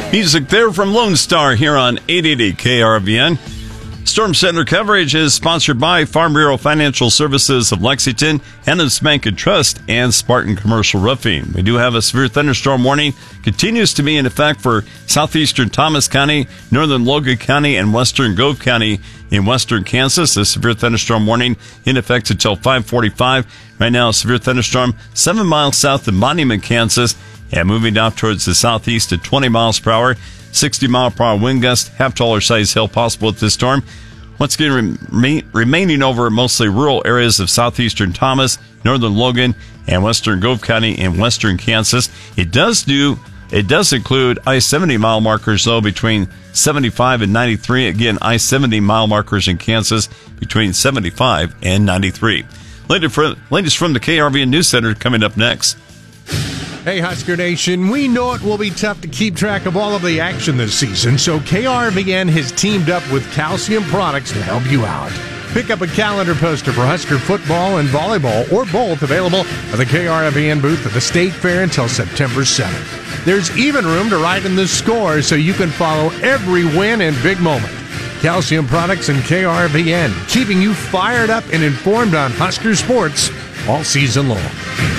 Music there from Lone Star here on 880 KRVN. Storm Center coverage is sponsored by Farm Bureau Financial Services of Lexington, Hennepin Bank and Trust, and Spartan Commercial Roofing. We do have a severe thunderstorm warning. Continues to be in effect for southeastern Thomas County, northern Logan County, and western Gove County in western Kansas. The severe thunderstorm warning in effect until 5:45. Right now, a severe thunderstorm 7 miles south of Monument, Kansas, and moving out towards the southeast at 20 miles per hour. 60-mile-per-hour wind gust, half-dollar size hail possible with this storm. Once again, remaining over mostly rural areas of southeastern Thomas, northern Logan, and western Gove County in western Kansas. It does include I-70 mile markers, though, between 75 and 93. Again, I-70 mile markers in Kansas between 75 and 93. Latest from the KRVN News Center coming up next. Hey, Husker Nation, we know it will be tough to keep track of all of the action this season, so KRVN has teamed up with Calcium Products to help you out. Pick up a calendar poster for Husker football and volleyball, or both, available at the KRVN booth at the State Fair until September 7th. There's even room to write in the score so you can follow every win and big moment. Calcium Products and KRVN, keeping you fired up and informed on Husker sports all season long.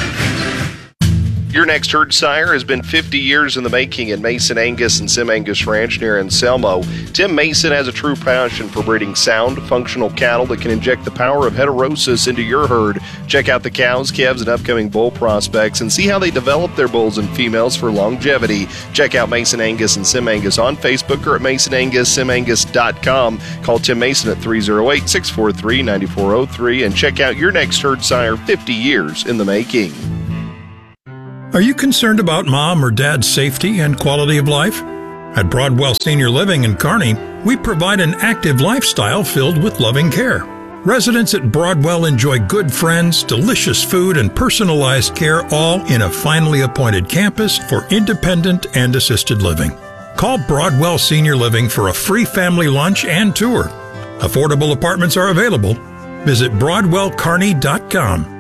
Your next herd sire has been 50 years in the making at Mason Angus and Sim Angus Ranch near Anselmo. Tim Mason has a true passion for breeding sound, functional cattle that can inject the power of heterosis into your herd. Check out the cows, calves, and upcoming bull prospects and see how they develop their bulls and females for longevity. Check out Mason Angus and Sim Angus on Facebook or at masonangussimangus.com. Call Tim Mason at 308-643-9403 and check out your next herd sire 50 years in the making. Are you concerned about mom or dad's safety and quality of life? At Broadwell Senior Living in Kearney, we provide an active lifestyle filled with loving care. Residents at Broadwell enjoy good friends, delicious food, and personalized care, all in a finely appointed campus for independent and assisted living. Call Broadwell Senior Living for a free family lunch and tour. Affordable apartments are available. Visit BroadwellKearney.com.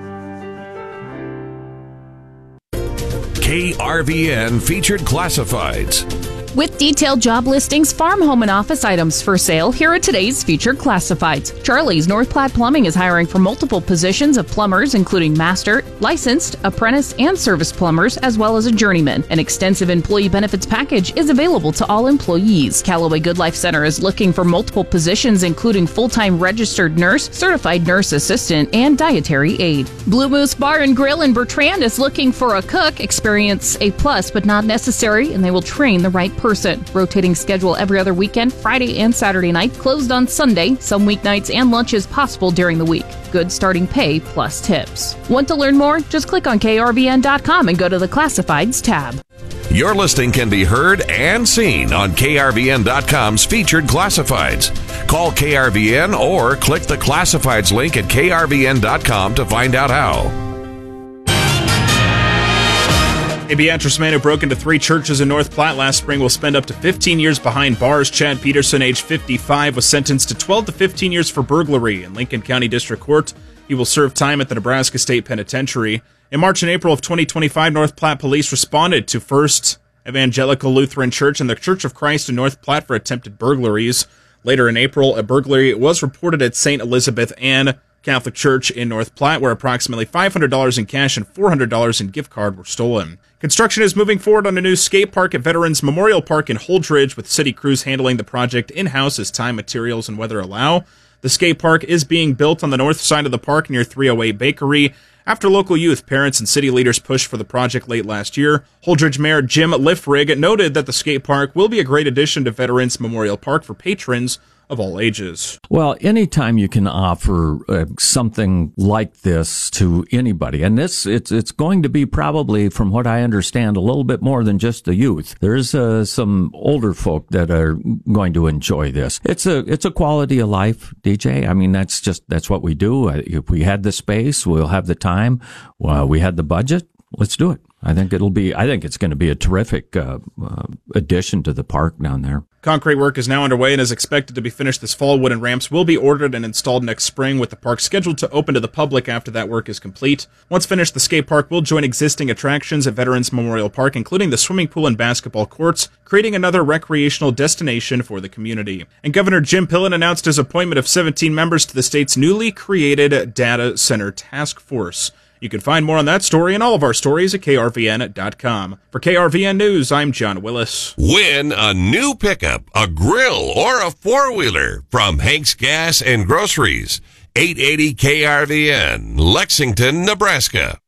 KRVN Featured Classifieds. With detailed job listings, farm, home, and office items for sale, here are today's featured classifieds. Charlie's North Platte Plumbing is hiring for multiple positions of plumbers, including master, licensed, apprentice, and service plumbers, as well as a journeyman. An extensive employee benefits package is available to all employees. Callaway Good Life Center is looking for multiple positions, including full-time registered nurse, certified nurse assistant, and dietary aide. Blue Moose Bar and Grill in Bertrand is looking for a cook, experience a plus but not necessary, and they will train the right person. Rotating schedule every other weekend, Friday and Saturday night, closed on Sunday, some weeknights and lunches possible during the week. Good starting pay plus tips. Want to learn more? Just click on krvn.com and go to the Classifieds tab. Your listing can be heard and seen on krvn.com's Featured Classifieds. Call KRVN or click the Classifieds link at krvn.com to find out how. A Beatrice man who broke into 3 churches in North Platte last spring will spend up to 15 years behind bars. Chad Peterson, age 55, was sentenced to 12 to 15 years for burglary in Lincoln County District Court. He will serve time at the Nebraska State Penitentiary. In March and April of 2025, North Platte police responded to First Evangelical Lutheran Church and the Church of Christ in North Platte for attempted burglaries. Later in April, a burglary was reported at St. Elizabeth Ann Catholic Church in North Platte, where approximately $500 in cash and $400 in gift card were stolen. Construction is moving forward on a new skate park at Veterans Memorial Park in Holdridge, with city crews handling the project in-house as time, materials, and weather allow. The skate park is being built on the north side of the park near 308 Bakery. After local youth, parents, and city leaders pushed for the project late last year, Holdridge Mayor Jim Liffrig noted that the skate park will be a great addition to Veterans Memorial Park for patrons of all ages. Well, anytime you can offer something like this to anybody, and it's going to be probably, from what I understand, a little bit more than just the youth. There's some older folk that are going to enjoy this. It's a quality of life, DJ. I mean, that's what we do. If we had the space, we'll have the time. We had the budget. let's do it. I think it's going to be a terrific addition to the park down there. Concrete work is now underway and is expected to be finished this fall. Wooden ramps will be ordered and installed next spring, with the park scheduled to open to the public after that work is complete. Once finished, the skate park will join existing attractions at Veterans Memorial Park, including the swimming pool and basketball courts, creating another recreational destination for the community. And Governor Jim Pillen announced his appointment of 17 members to the state's newly created Data Center Task Force. You can find more on that story and all of our stories at krvn.com. For KRVN News, I'm John Willis. Win a new pickup, a grill, or a four-wheeler from Hank's Gas and Groceries. 880 KRVN, Lexington, Nebraska.